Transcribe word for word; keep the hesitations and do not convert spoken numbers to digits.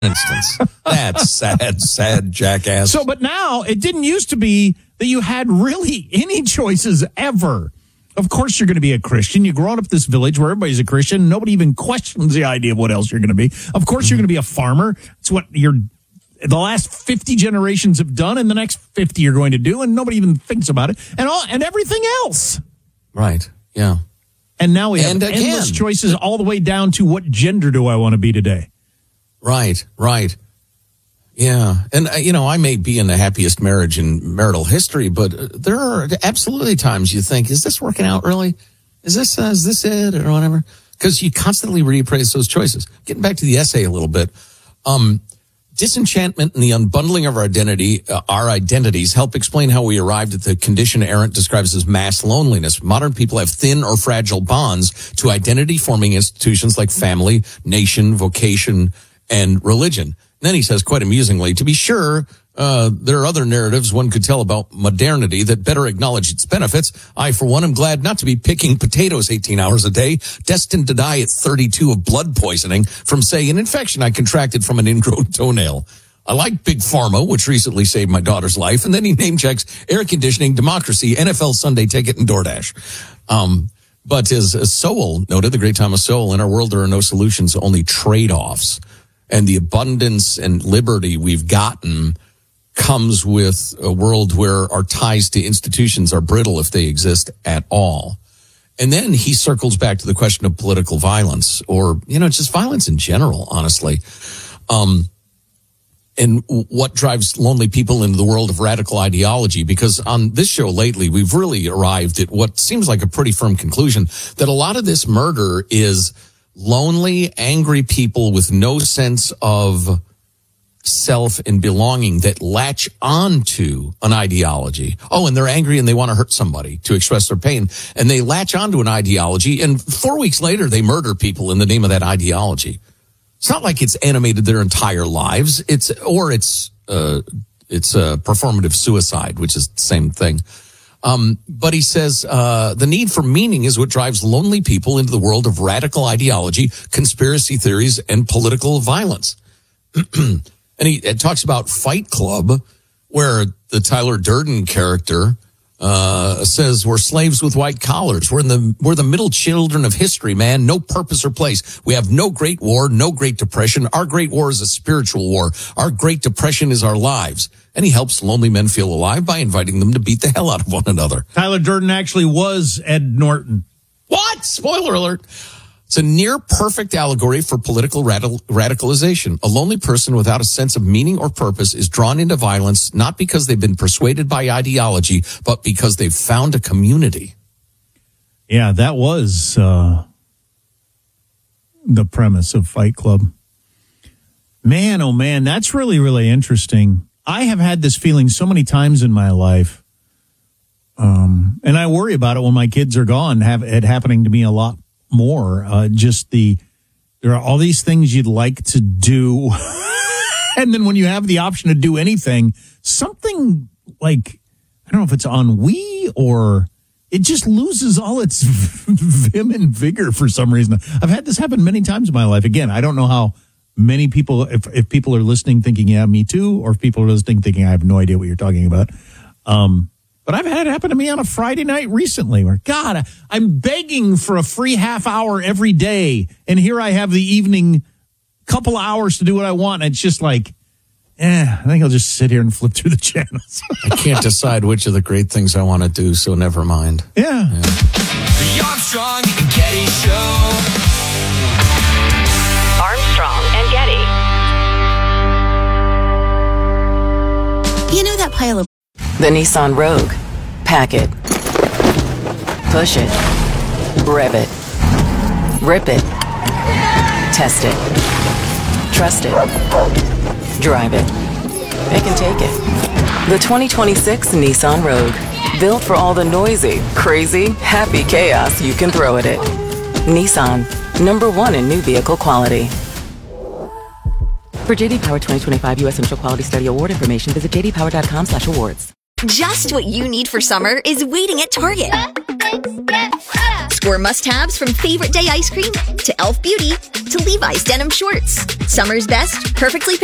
instance. That's sad, sad jackass. So, but now it didn't used to be that you had really any choices ever. Of course, you're going to be a Christian. You grow up in this village where everybody's a Christian. Nobody even questions the idea of what else you're going to be. Of course, you're going to be a farmer. It's what you're, the last fifty generations have done, and the next fifty you're going to do, and nobody even thinks about it. And all and everything else. Right. Yeah. And now we have and endless again, choices all the way down to what gender do I want to be today. Right. Right. Yeah. And, uh, you know, I may be in the happiest marriage in marital history, but uh, there are absolutely times you think, is this working out really? Is this, uh, is this it or whatever? Because you constantly reappraise those choices. Getting back to the essay a little bit, um, disenchantment and the unbundling of our identity, uh, our identities help explain how we arrived at the condition Arendt describes as mass loneliness. Modern people have thin or fragile bonds to identity-forming institutions like family, nation, vocation, and religion. And then he says, quite amusingly, to be sure, uh, there are other narratives one could tell about modernity that better acknowledge its benefits. I, for one, am glad not to be picking potatoes eighteen hours a day, destined to die at thirty-two of blood poisoning from, say, an infection I contracted from an ingrown toenail. I like Big Pharma, which recently saved my daughter's life, and then he name checks air conditioning, democracy, N F L Sunday Ticket, and DoorDash. Um, but as, as Sowell noted, the great Thomas Sowell, in our world there are no solutions, only trade-offs. And the abundance and liberty we've gotten comes with a world where our ties to institutions are brittle if they exist at all. And then he circles back to the question of political violence, or, you know, just violence in general, honestly. Um, and what drives lonely people into the world of radical ideology, because on this show lately, we've really arrived at what seems like a pretty firm conclusion that a lot of this murder is lonely, angry people with no sense of self and belonging that latch onto an ideology. Oh, and they're angry and they want to hurt somebody to express their pain. And they latch onto an ideology, and four weeks later, they murder people in the name of that ideology. It's not like it's animated their entire lives. It's, or it's, uh, it's a performative suicide, which is the same thing. Um, but he says, uh, the need for meaning is what drives lonely people into the world of radical ideology, conspiracy theories, and political violence. And he it talks about Fight Club, where the Tyler Durden character, uh, says we're slaves with white collars. We're in the, we're the middle children of history, man. No purpose or place. We have no great war, no great depression. Our great war is a spiritual war. Our great depression is our lives. And he helps lonely men feel alive by inviting them to beat the hell out of one another. Tyler Durden actually was Ed Norton. What? Spoiler alert. It's a near perfect allegory for political radical, radicalization. A lonely person without a sense of meaning or purpose is drawn into violence, not because they've been persuaded by ideology, but because they've found a community. Yeah, that was uh, the premise of Fight Club. Man, oh man, that's really, really interesting. I have had this feeling so many times in my life, um, and I worry about it when my kids are gone. Have it happening to me a lot more. Uh, just the there are all these things you'd like to do, and then when you have the option to do anything, something like I don't know if it's ennui or it just loses all its vim and vigor for some reason. I've had this happen many times in my life. Again, I don't know how. Many people, if, if people are listening thinking, yeah, me too, or if people are listening thinking, I have no idea what you're talking about. Um, but I've had it happen to me on a Friday night recently where, God, I'm begging for a free half hour every day. And here I have the evening couple hours to do what I want. And it's just like, eh, I think I'll just sit here and flip through the channels. I can't decide which of the great things I want to do, so never mind. Yeah. yeah. The Armstrong and Getty Show. Armstrong and Getty. You know that pile of... The Nissan Rogue. Pack it. Push it. Rev it. Rip it. Test it. Trust it. Drive it. It can take it. The twenty twenty-six Nissan Rogue. Built for all the noisy, crazy, happy chaos you can throw at it. Nissan. Number one in new vehicle quality. For J D Power twenty twenty-five U S Initial Quality Study Award information, visit j d power dot com slash awards. Just what you need for summer is waiting at Target. Explore must-haves from favorite day ice cream to Elf Beauty to Levi's denim shorts. Summer's best, perfectly